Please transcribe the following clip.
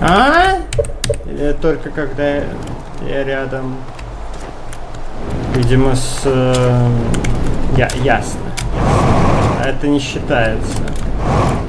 А? Или только когда я рядом? Видимо, ясно. Это не считается.